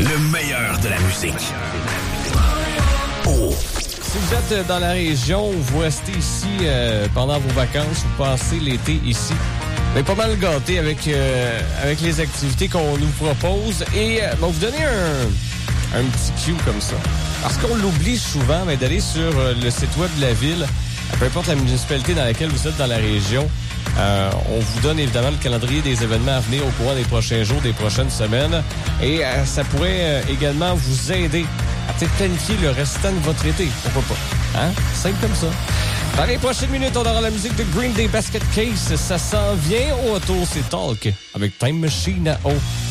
Le meilleur de la musique. Oh. Si vous êtes dans la région ou vous restez ici pendant vos vacances, vous passez l'été ici, mais pas mal gâté avec les activités qu'on nous propose. Et vous donner un petit cue comme ça. Parce qu'on l'oublie souvent, mais d'aller sur le site web de la ville, peu importe la municipalité dans laquelle vous êtes dans la région, on vous donne évidemment le calendrier des événements à venir au courant des prochains jours, des prochaines semaines. Et ça pourrait également vous aider à peut-être planifier le restant de votre été. Pourquoi pas? Hein? Simple comme ça. Dans les prochaines minutes, on aura la musique de Green Day Basket Case. Ça s'en vient. Au retour, c'est Talk avec Time Machine à haut.